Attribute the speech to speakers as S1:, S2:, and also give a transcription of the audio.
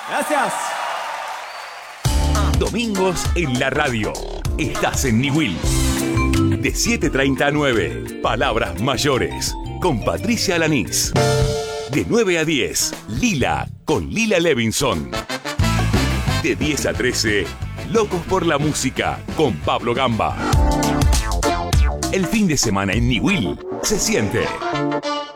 S1: Gracias.
S2: Domingos en la radio. Estás en Niwil. De 7:30 a 9. Palabras mayores. Con Patricia Alanís. De 9 a 10. Lila con Lila Levinson. De 10 a 13. Locos por la música con Pablo Gamba. El fin de semana en Niwil se siente.